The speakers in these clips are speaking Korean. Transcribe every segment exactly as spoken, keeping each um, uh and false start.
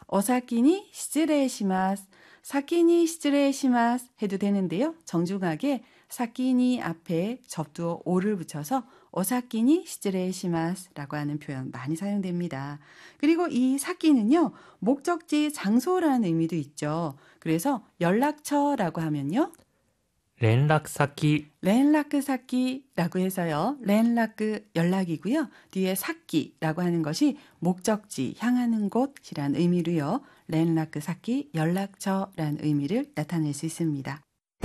오사키니 시즈레이시마스. 사키니 시즈레이시마스 해도 되는데요. 정중하게 사키니 앞에 접두어 오를 붙여서 오사키니 시즈레이시마스라고 하는 표현 많이 사용됩니다. 그리고 이 사키는요. 목적지 장소라는 의미도 있죠. 그래서 연락처라고 하면요. 連絡先 렌라크 사키라고 해서요. 렌라크 연락이고요. 뒤에 사키라고 하는 것이 목적지, 향하는 곳이란 의미로요. 렌라크 사키, 연락처라는 의미를 나타낼 수 있습니다.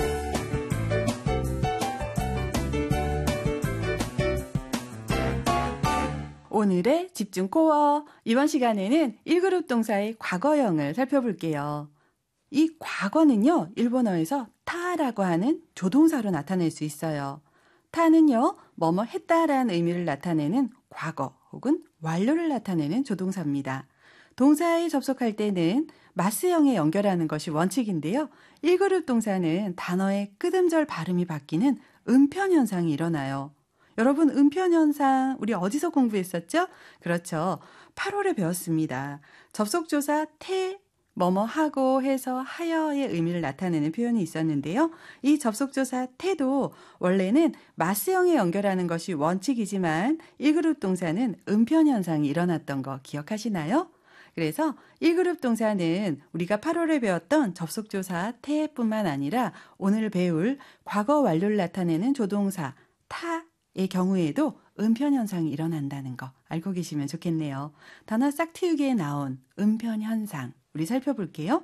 오늘의 집중 코어. 이번 시간에는 일 그룹 동사의 과거형을 살펴볼게요. 이 과거는요, 일본어에서 타라고 하는 조동사로 나타낼 수 있어요. 타는요, 뭐뭐 했다라는 의미를 나타내는 과거 혹은 완료를 나타내는 조동사입니다. 동사에 접속할 때는 마스형에 연결하는 것이 원칙인데요. 일 그룹 동사는 단어의 끝음절 발음이 바뀌는 음편 현상이 일어나요. 여러분, 음편 현상 우리 어디서 공부했었죠? 그렇죠. 팔 월에 배웠습니다. 접속조사 태 뭐뭐 하고 해서 하여의 의미를 나타내는 표현이 있었는데요. 이 접속조사 태도 원래는 마스형에 연결하는 것이 원칙이지만 일 그룹 동사는 음편 현상이 일어났던 거 기억하시나요? 그래서 일 그룹 동사는 우리가 팔 월에 배웠던 접속조사 태뿐만 아니라 오늘 배울 과거 완료를 나타내는 조동사 타의 경우에도 음편 현상이 일어난다는 거 알고 계시면 좋겠네요. 단어 싹 틔우기에 나온 음편 현상 우리 살펴볼게요.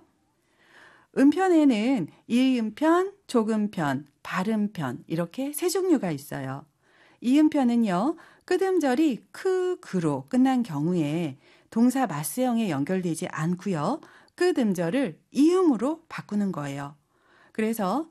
음편에는 이음편, 조금편, 발음편 이렇게 세 종류가 있어요. 이음편은요. 끝음절이 크, 그로 끝난 경우에 동사 마스형에 연결되지 않고요. 끝음절을 이음으로 바꾸는 거예요. 그래서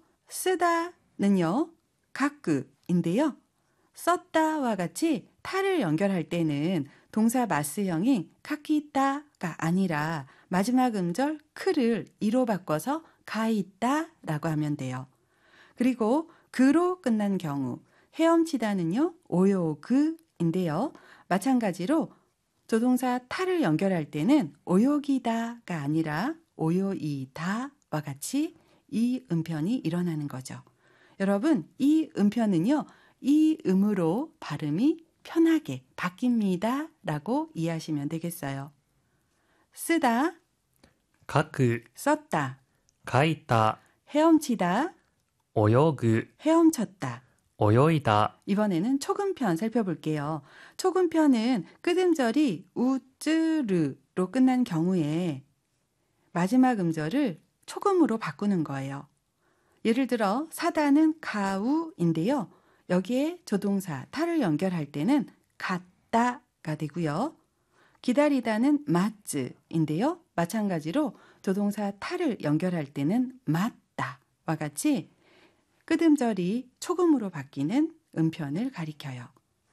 쓰다는요. 가꾸인데요. 썼다와 같이 타를 연결할 때는 동사 마스형이 카키다가 아니라 마지막 음절 크를 이로 바꿔서 가있다라고 하면 돼요. 그리고 그로 끝난 경우 헤엄치다는요. 오요그인데요. 마찬가지로 조동사 타를 연결할 때는 오요기다가 아니라 오요이다와 같이 이 음편이 일어나는 거죠. 여러분, 이 음편은요. 이 음으로 발음이 편하게 바뀝니다 라고 이해하시면 되겠어요. 쓰다, 書く 썼다, 書いた 헤엄치다, 泳ぐ 헤엄쳤다. 泳いだ 이번에는 초금편 살펴볼게요. 초금편은 끝음절이 우쯔르로 끝난 경우에 마지막 음절을 초금으로 바꾸는 거예요. 예를 들어 사다는 가우인데요. 여기에 조동사 타를 연결할 때는 갔다가 되고요. 기다리다는 마츠인데요. 마찬가지로 조동사 타를 연결할 때는 맞다와 같이 끝음절이 초금으로 바뀌는 음편을 가리켜요.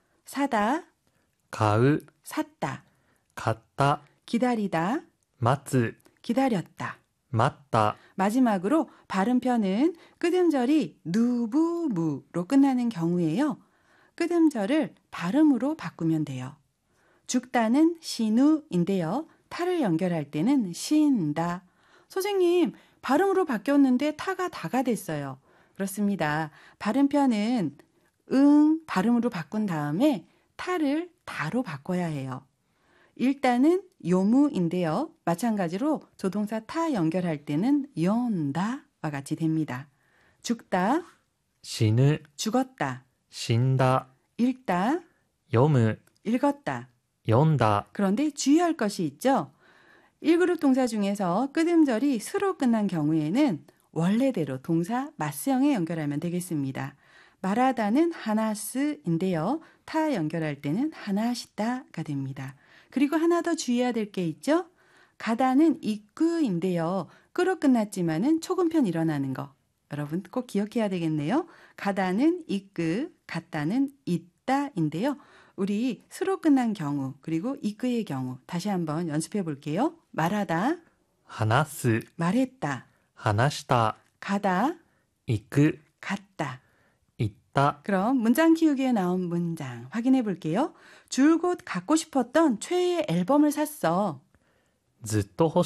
사다, 買う 샀다, 買った 기다리다, 待つ 기다렸다. 待った 마지막으로 발음편은 끝음절이 누부무로 끝나는 경우에요. 끝음절을 발음으로 바꾸면 돼요. 죽다는 신우인데요. 타를 연결할 때는 신다. 선생님, 발음으로 바뀌었는데 타가 다가 됐어요. 그렇습니다. 발음편은 응 발음으로 바꾼 다음에 타를 다로 바꿔야 해요. 일단은 요무인데요. 마찬가지로 조동사 타 연결할 때는 연다와 같이 됩니다. 죽다, 死ぬ 죽었다, 死んだ 읽다, 読む 읽었다. 読んだ 그런데 주의할 것이 있죠. 일 그룹 동사 중에서 끝음절이 스로 끝난 경우에는 원래대로 동사 마스형에 연결하면 되겠습니다. 말하다는 하나스인데요. 타 연결할 때는 하나시다가 됩니다. 그리고 하나 더 주의해야 될 게 있죠. 가다는 이끄인데요. 끄로 끝났지만은 초금편 일어나는 거. 여러분 꼭 기억해야 되겠네요. 가다는 이끄, 갔다는 있다인데요. 우리 스로 끝난 경우 그리고 이끄의 경우 다시 한번 연습해 볼게요. 말하다, 話す 말했다, 話した 가다, 行く 갔다. 行った 그럼 문장 키우기에 나온 문장 확인해 볼게요. 줄곧 갖고 싶었던 최애의 앨범을 샀어. ずっと欲